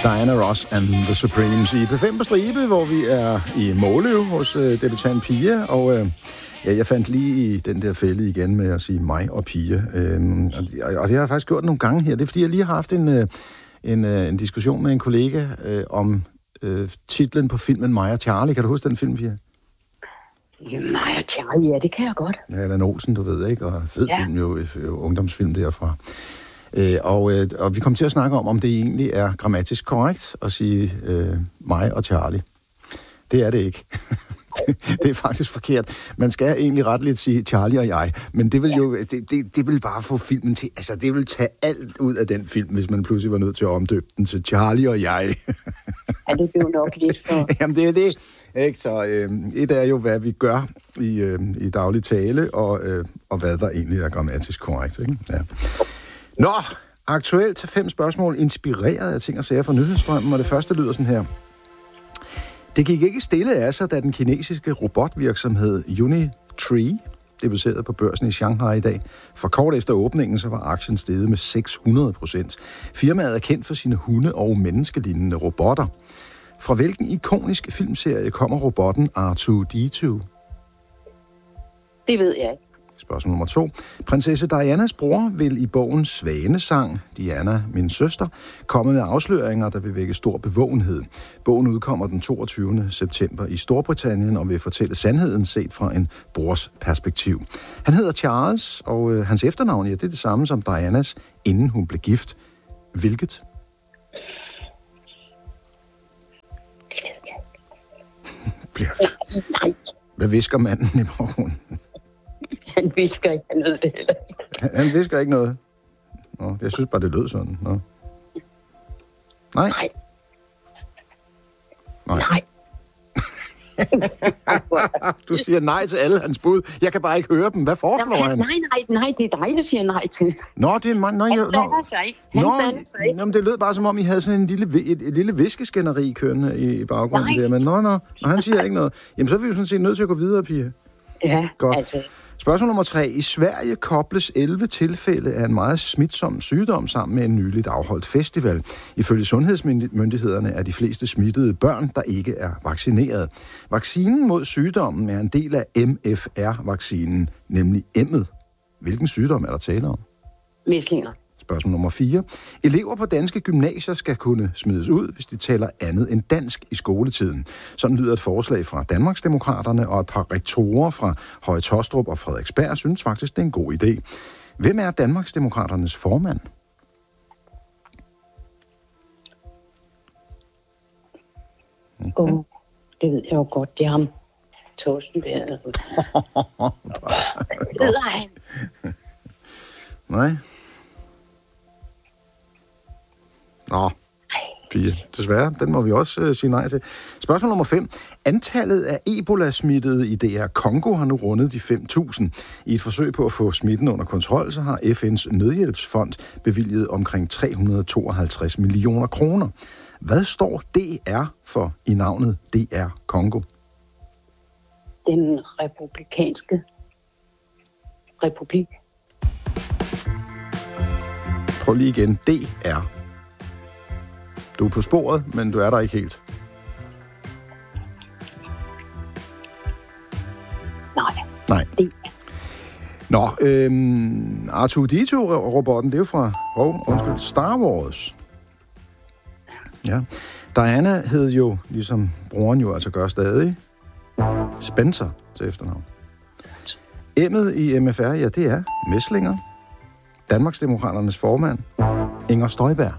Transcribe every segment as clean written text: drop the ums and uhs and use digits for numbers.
Diana Ross and the Supremes i P5 på stribe, hvor vi er i Måløv hos debutant Pia, og jeg fandt lige i den der fælde igen med at sige mig og Pia, og det har jeg faktisk gjort nogle gange her. Det er, fordi jeg lige har haft en diskussion med en kollega om titlen på filmen Mig og Charlie. Kan du huske den film, Pia? Mig og Charlie, ja, det kan jeg godt. Ja, Allan Olsen, du ved, ikke? Og fed film, jo ungdomsfilm derfra. Og vi kom til at snakke om det egentlig er grammatisk korrekt at sige mig og Charlie. Det er det ikke. Det er faktisk forkert. Man skal egentlig retligt sige Charlie og jeg, men det vil jo det vil bare få filmen til, altså det vil tage alt ud af den film, hvis man pludselig var nødt til at omdøbe den til Charlie og jeg. Ja, det blev nok lidt for... Jamen det er det. Ikke? Så et er jo, hvad vi gør i daglig tale, og hvad der egentlig er grammatisk korrekt. Ikke? Ja. Nå, aktuelt 5 spørgsmål, inspireret af ting og sager fra nyhedsstrømmen, og det første lyder sådan her. Det gik ikke stille af sig, da den kinesiske robotvirksomhed Unitree debuterede på børsen i Shanghai i dag. For kort efter åbningen, så var aktien steget med 600%. Firmaet er kendt for sine hunde- og menneskelignende robotter. Fra hvilken ikonisk filmserie kommer robotten R2-D2? Det ved jeg ikke. Spørgsmål nummer 2. Prinsesse Dianas bror vil i bogen Svanesang, Diana, min søster, komme med afsløringer, der vil vække stor bevågenhed. Bogen udkommer den 22. september i Storbritannien og vil fortælle sandheden set fra en brors perspektiv. Han hedder Charles, og hans efternavn, det er det samme som Dianas, inden hun blev gift. Hvilket? Det ved jeg ikke. Nej. Hvad visker manden i baggrunden? Han visker ikke, han ved det heller ikke. Han visker ikke noget? Nå, jeg synes bare, det lød sådan. Nå. Nej? Nej. Nej. Du siger nej til alle hans bud. Jeg kan bare ikke høre dem. Hvad foreslår han? Nej, det er dig, der siger nej til. Nå, det er mig. Han blander sig. Nå, men det lød bare som om, I havde sådan et lille viskeskænderi kørende i baggrunden der. Men når han siger ikke noget. Jamen, så er vi jo sådan set nødt til at gå videre, Pia. Ja, godt. Altså. Spørgsmål nummer 3. I Sverige kobles 11 tilfælde af en meget smitsom sygdom sammen med en nyligt afholdt festival. Ifølge sundhedsmyndighederne er de fleste smittede børn, der ikke er vaccineret. Vaccinen mod sygdommen er en del af MFR-vaccinen, nemlig M'et. Hvilken sygdom er der tale om? Mæslinger. Spørgsmål nummer 4. Elever på danske gymnasier skal kunne smides ud, hvis de taler andet end dansk i skoletiden. Sådan lyder et forslag fra Danmarksdemokraterne, og et par rektorer fra Høje Taastrup og Frederiksberg synes faktisk, det er en god idé. Hvem er Danmarksdemokraternes formand? Det ved jeg jo godt, det er ham. Torsten Bjerg. Hvad hedder han? Nej. Nå, Pia, desværre. Den må vi også sige nej til. Spørgsmål nummer 5. Antallet af Ebola-smittede i DR Congo har nu rundet de 5.000. I et forsøg på at få smitten under kontrol, så har FN's nødhjælpsfond bevilget omkring 352 millioner kroner. Hvad står DR for i navnet DR Congo? Den republikanske republik. Prøv lige igen. DR. Du er på sporet, men du er der ikke helt. Nej. Nå, R2-D2-robotten, det er jo fra Star Wars. Ja. Diana hed jo, ligesom broren jo altså gør stadig, Spencer til efternavn. M'et i MFR, ja, det er Mæslinger. Danmarksdemokraternes formand, Inger Støjberg.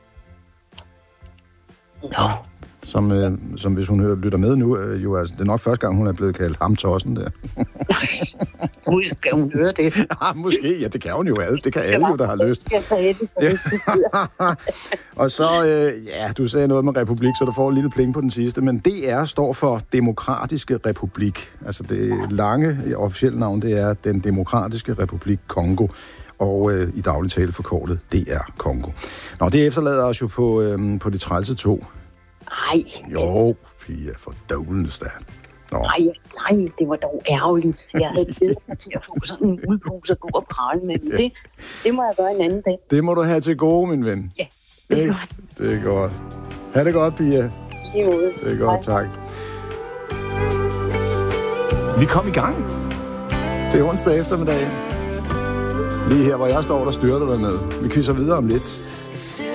Nå. Som hvis hun lytter med nu, jo altså, det er nok første gang, hun er blevet kaldt ham tossen der. Måske skal hun høre det. Ja, måske. Ja, det kan hun jo alle. Det kan alle jo, der har lyst. Jeg sagde det. Og så, du sagde noget med republik, så du får en lille pling på den sidste, men DR står for Demokratiske Republik. Altså det lange officielle navn, det er Den Demokratiske Republik Kongo. Og i daglig tale forkortet DR Kongo. Nå, det efterlader os jo på de trælse 2. Nej. Jo, Pia, for dårligst da. Nej, det var dog ærgerligt. Jeg havde tid til at få sådan en udpose og gå og prale med den. Det må jeg gøre en anden dag. Det må du have til gode, min ven. Ja, det er godt. Det er godt. Ha' det godt, Pia. Lige måde. Det er godt, tak. Vi kom i gang. Det er onsdag eftermiddag. Lige her, hvor jeg står, der styrter der med. Vi quizzer videre om lidt.